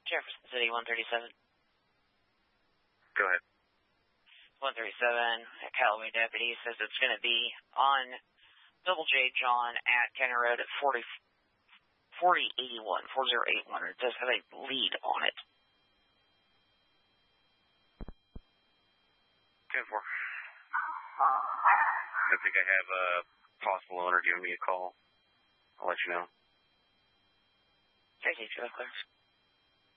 Jefferson City, 137. Go ahead. 137, a Callaway deputy says it's going to be on Double J John at Kenner Road at 4081. It does have a lead on it. 10-4. I think I have a possible owner giving me a call. I'll let you know. Thank you, Joe.